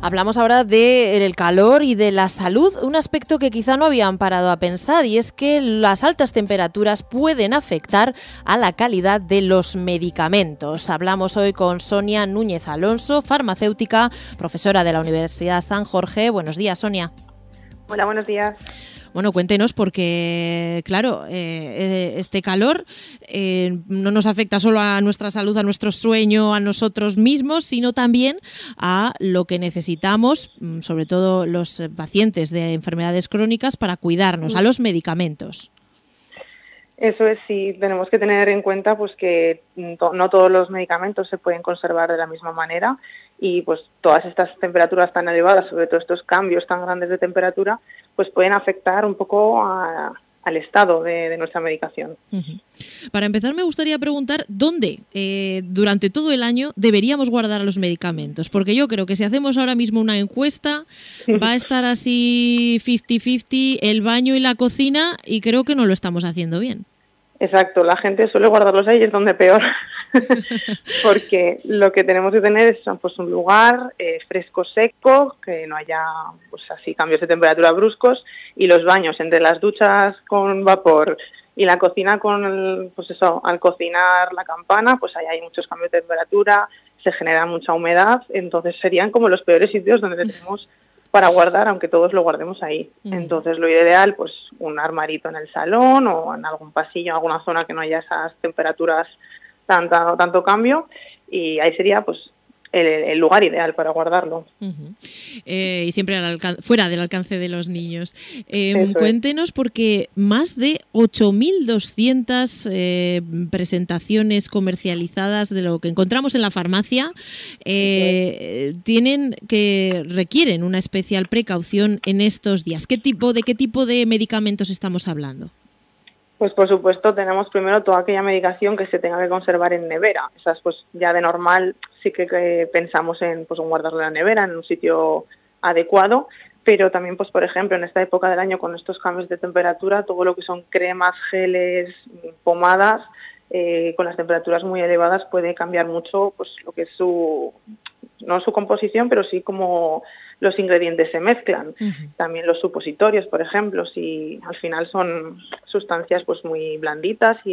Hablamos ahora del calor y de la salud, un aspecto que quizá no habían parado a pensar, y es que las altas temperaturas pueden afectar a la calidad de los medicamentos. Hablamos hoy con Sonia Núñez Alonso, farmacéutica, profesora de la Universidad San Jorge. Buenos días, Sonia. Hola, buenos días. Bueno, cuéntenos porque, claro, este calor no nos afecta solo a nuestra salud, a nuestro sueño, a nosotros mismos, sino también a lo que necesitamos, sobre todo los pacientes de enfermedades crónicas, para cuidarnos, a los medicamentos. Eso es, sí, tenemos que tener en cuenta pues que no todos los medicamentos se pueden conservar de la misma manera y pues todas estas temperaturas tan elevadas, sobre todo estos cambios tan grandes de temperatura, pues pueden afectar un poco al estado de nuestra medicación. Uh-huh. Para empezar, me gustaría preguntar dónde durante todo el año deberíamos guardar los medicamentos, porque yo creo que si hacemos ahora mismo una encuesta va a estar así 50-50 el baño y la cocina, y creo que no lo estamos haciendo bien. Exacto, la gente suele guardarlos ahí, es donde peor, porque lo que tenemos que tener es pues, un lugar fresco, seco, que no haya pues así cambios de temperatura bruscos, y los baños entre las duchas con vapor y la cocina pues eso, al cocinar la campana, pues ahí hay muchos cambios de temperatura, se genera mucha humedad, entonces serían como los peores sitios donde tenemos para guardar, aunque todos lo guardemos ahí. Entonces lo ideal, pues un armarito en el salón o en algún pasillo, en alguna zona que no haya esas temperaturas tanto cambio, y ahí sería pues el lugar ideal para guardarlo. Uh-huh. Y siempre fuera del alcance de los niños. Cuéntenos, porque más de 8.200 presentaciones comercializadas de lo que encontramos en la farmacia requieren una especial precaución en estos días. ¿De qué tipo de medicamentos estamos hablando? Pues por supuesto tenemos primero toda aquella medicación que se tenga que conservar en nevera. Esas pues ya de normal sí que pensamos en guardarla en la nevera, en un sitio adecuado, pero también pues por ejemplo en esta época del año con estos cambios de temperatura, todo lo que son cremas, geles, pomadas, con las temperaturas muy elevadas puede cambiar mucho pues lo que es no su composición, pero sí como los ingredientes se mezclan. Uh-huh. También los supositorios, por ejemplo, si al final son sustancias pues muy blanditas